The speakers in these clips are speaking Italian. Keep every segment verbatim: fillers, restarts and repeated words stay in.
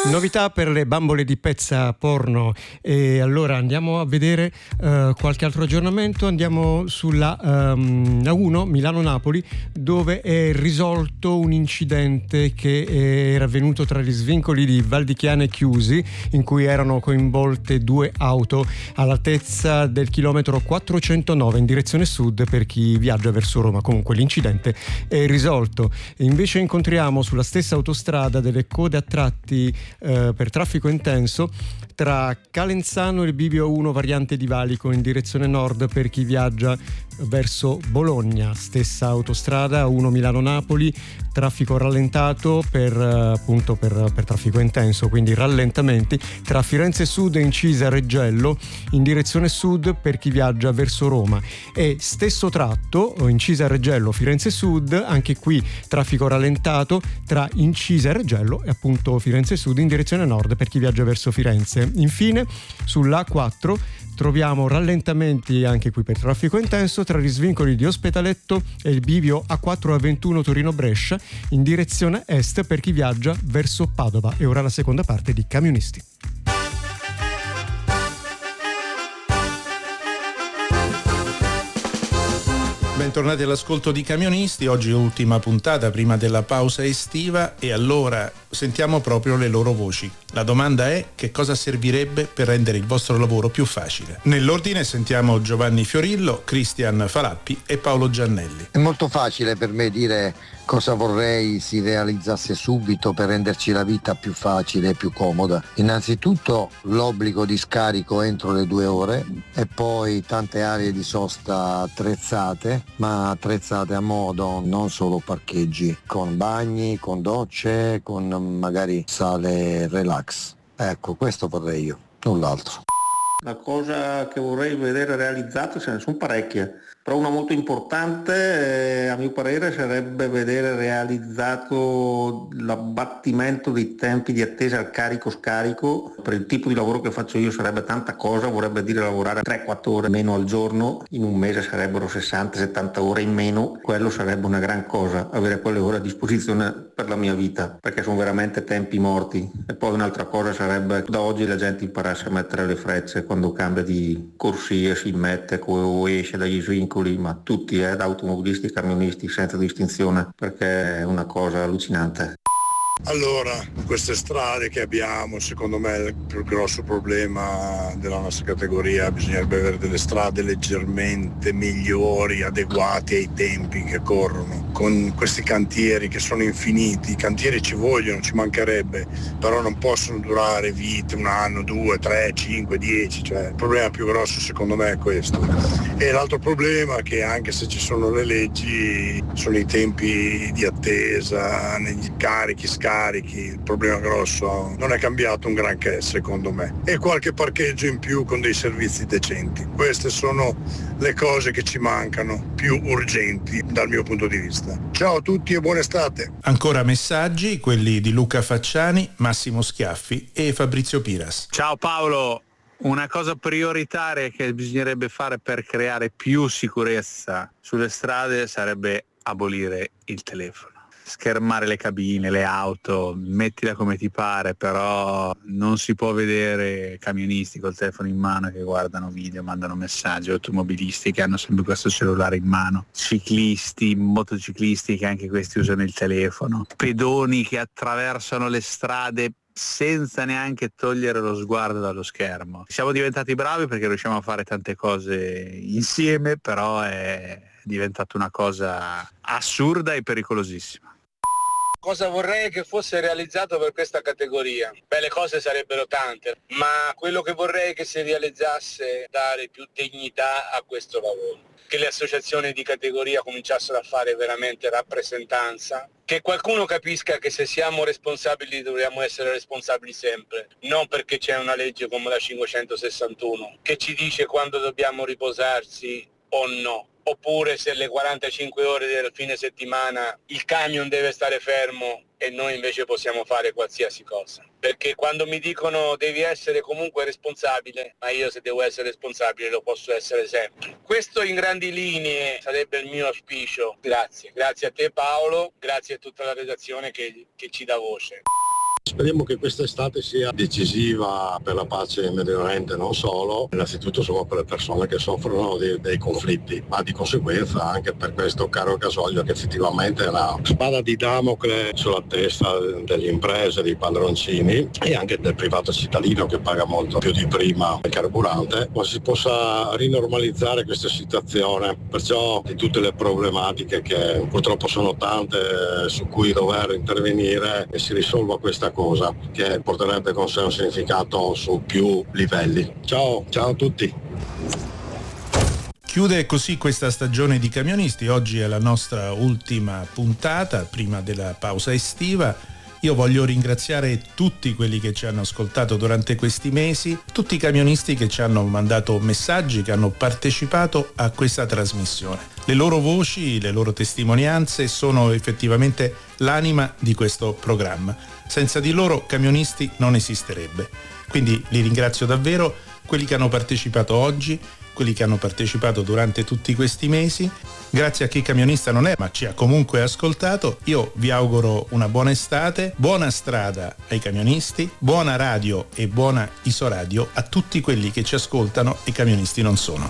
Novità per le bambole di pezza porno. E allora andiamo a vedere uh, qualche altro aggiornamento. Andiamo sulla um, A uno Milano-Napoli, dove è risolto un incidente che era avvenuto tra gli svincoli di Val di Chiana e Chiusi, in cui erano coinvolte due auto all'altezza del chilometro quattrocentonove in direzione sud per chi viaggia verso Roma. Comunque l'incidente è risolto. E invece incontriamo sulla stessa autostrada delle code a tratti Eh, per traffico intenso tra Calenzano e il bivio uno variante di Valico in direzione nord per chi viaggia verso Bologna. Stessa autostrada A uno Milano-Napoli, traffico rallentato per appunto per, per traffico intenso, quindi rallentamenti tra Firenze Sud e Incisa Reggello in direzione sud per chi viaggia verso Roma. E stesso tratto Incisa Reggello Firenze Sud, anche qui traffico rallentato tra Incisa Reggello e appunto Firenze Sud in direzione nord per chi viaggia verso Firenze. Infine sull'A quattro troviamo rallentamenti anche qui per traffico intenso tra gli svincoli di Ospetaletto e il bivio A quattro A ventuno Torino-Brescia in direzione est per chi viaggia verso Padova. E ora la seconda parte di Camionisti. Bentornati all'ascolto di Camionisti, oggi ultima puntata prima della pausa estiva e allora sentiamo proprio le loro voci. La domanda è: che cosa servirebbe per rendere il vostro lavoro più facile? Nell'ordine sentiamo Giovanni Fiorillo, Cristian Falappi e Paolo Giannelli. È molto facile per me dire cosa vorrei si realizzasse subito per renderci la vita più facile e più comoda. Innanzitutto l'obbligo di scarico entro le due ore e poi tante aree di sosta attrezzate, ma attrezzate a modo, non solo parcheggi, con bagni, con docce, con magari sale relax. Ecco, questo vorrei io, null'altro. La cosa che vorrei vedere realizzata, ce ne sono parecchie, però una molto importante eh, a mio parere sarebbe vedere realizzato l'abbattimento dei tempi di attesa al carico-scarico. Per il tipo di lavoro che faccio io sarebbe tanta cosa, vorrebbe dire lavorare tre quattro ore meno al giorno, in un mese sarebbero sessanta settanta ore in meno, quello sarebbe una gran cosa, avere quelle ore a disposizione per la mia vita, perché sono veramente tempi morti. E poi un'altra cosa sarebbe da oggi la gente imparasse a mettere le frecce quando cambia di corsia, si mette o esce dagli svincoli, ma tutti, eh, da automobilisti e camionisti senza distinzione, perché è una cosa allucinante. Allora, queste strade che abbiamo, secondo me il più grosso problema della nostra categoria, bisognerebbe avere delle strade leggermente migliori, adeguate ai tempi che corrono. Con questi cantieri che sono infiniti, i cantieri ci vogliono, ci mancherebbe, però non possono durare vite, un anno, due, tre, cinque, dieci, cioè il problema più grosso secondo me è questo. E l'altro problema è che anche se ci sono le leggi, sono i tempi di attesa, negli carichi, scarichi, il problema grosso non è cambiato un granché secondo me, e qualche parcheggio in più con dei servizi decenti. Queste sono le cose che ci mancano più urgenti dal mio punto di vista. Ciao a tutti e buona estate. Ancora messaggi, quelli di Luca Facciani, Massimo Schiaffi e Fabrizio Piras. Ciao Paolo, una cosa prioritaria che bisognerebbe fare per creare più sicurezza sulle strade sarebbe abolire il telefono. Schermare le cabine, le auto, mettila come ti pare, però non si può vedere camionisti col telefono in mano che guardano video, mandano messaggi, automobilisti che hanno sempre questo cellulare in mano, ciclisti, motociclisti che anche questi usano il telefono, pedoni che attraversano le strade senza neanche togliere lo sguardo dallo schermo. Siamo diventati bravi perché riusciamo a fare tante cose insieme, però è diventata una cosa assurda e pericolosissima. Cosa vorrei che fosse realizzato per questa categoria? Beh, le cose sarebbero tante, ma quello che vorrei che si realizzasse è dare più dignità a questo lavoro. Che le associazioni di categoria cominciassero a fare veramente rappresentanza, che qualcuno capisca che se siamo responsabili dobbiamo essere responsabili sempre, non perché c'è una legge come la cinquecentosessantuno che ci dice quando dobbiamo riposarsi o no, oppure se le quarantacinque ore del fine settimana il camion deve stare fermo e noi invece possiamo fare qualsiasi cosa. Perché quando mi dicono devi essere comunque responsabile, ma io se devo essere responsabile lo posso essere sempre. Questo in grandi linee sarebbe il mio auspicio. Grazie, grazie a te Paolo, grazie a tutta la redazione che, che ci dà voce. Speriamo che quest'estate sia decisiva per la pace in Medio Oriente, non solo, innanzitutto solo per le persone che soffrono di, dei conflitti, ma di conseguenza anche per questo caro gasolio che effettivamente è una spada di Damocle sulla testa delle imprese, dei padroncini e anche del privato cittadino che paga molto più di prima il carburante, ma si possa rinormalizzare questa situazione, perciò di tutte le problematiche che purtroppo sono tante su cui dover intervenire e si risolva questa cosa che porterebbe con sé un significato su più livelli. Ciao, ciao a tutti. Chiude così questa stagione di Camionisti, oggi è la nostra ultima puntata prima della pausa estiva. Io voglio ringraziare tutti quelli che ci hanno ascoltato durante questi mesi, tutti i camionisti che ci hanno mandato messaggi, che hanno partecipato a questa trasmissione. Le loro voci, le loro testimonianze sono effettivamente l'anima di questo programma. Senza di loro Camionisti non esisterebbe. Quindi li ringrazio davvero, quelli che hanno partecipato oggi, quelli che hanno partecipato durante tutti questi mesi. Grazie a chi camionista non è, ma ci ha comunque ascoltato. Io vi auguro una buona estate, buona strada ai camionisti, buona radio e buona Isoradio a tutti quelli che ci ascoltano e camionisti non sono.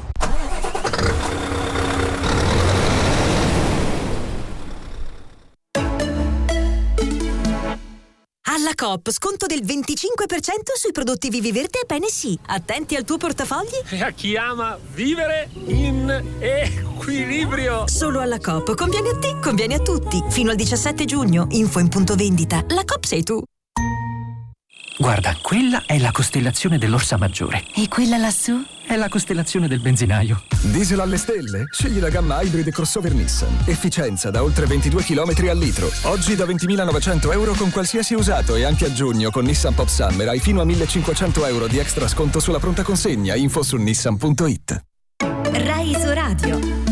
Alla Coop, sconto del venticinque per cento sui prodotti Vivi Verde e Bene Sì. Attenti al tuo portafogli. E a chi ama vivere in equilibrio. Solo alla Coop. Conviene a te, conviene a tutti. Fino al diciassette giugno. Info in punto vendita. La Coop sei tu. Guarda, quella è la costellazione dell'Orsa Maggiore. E quella lassù? È la costellazione del benzinaio. Diesel alle stelle? Scegli la gamma Hybrid crossover Nissan. Efficienza da oltre ventidue chilometri al litro. Oggi da ventimilanovecento euro con qualsiasi usato e anche a giugno con Nissan Pop Summer hai fino a millecinquecento euro di extra sconto sulla pronta consegna. Info su nissan punto it. Rai Isoradio.